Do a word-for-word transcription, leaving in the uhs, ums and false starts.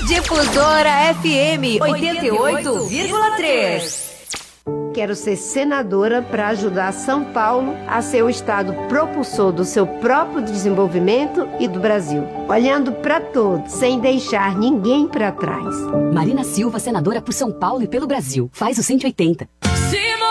Difusora F M oitenta e oito vírgula três. Quero ser senadora para ajudar São Paulo a ser o estado propulsor do seu próprio desenvolvimento e do Brasil, olhando para todos, sem deixar ninguém para trás. Marina Silva, senadora por São Paulo e pelo Brasil. Faz o cento e oitenta.